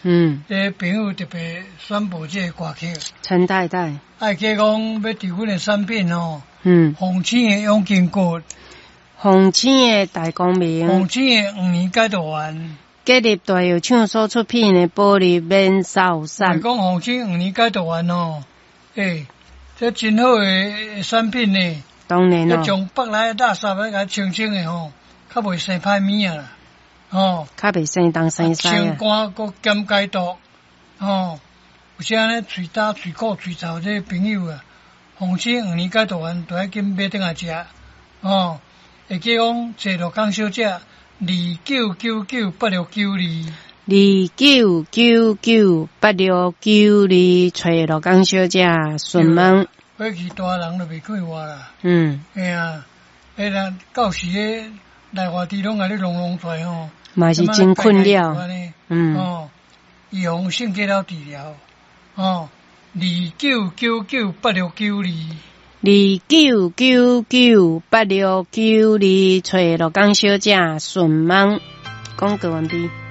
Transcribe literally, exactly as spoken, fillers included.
嗯， 这朋友特别宣布这个歌曲。 陈太太， 爱加讲要伫阮的产品哦， 嗯， 红青的永金果， 红青的大光明， 红青的五年解毒丸， 结合大药厂所出品的玻璃免扫散。 讲红青五年解毒丸哦，诶，这真好的产品呢。 当然咯， 将北来的垃圾要甲清清的吼，较袂生歹物啊啦，吼， 较袂生东生西啊。 清肝佮减解毒，吼，有些安尼喙焦、喙苦、喙臭这朋友啊，红星五年解毒丸都要紧买转来食，吼，会记讲坐落港小姐二九九九八六九二， 二九九九八六九二，找落港小姐询问。 过去大人就袂快活啦。 嗯， 哎呀，迄人到时诶来外地拢甲你弄弄出来吼， 嘛是真困扰。嗯， 哦，预防性结了治疗，哦，二九九九八六九二， 二九九九八六九二，找落港小姐询问，广告完毕。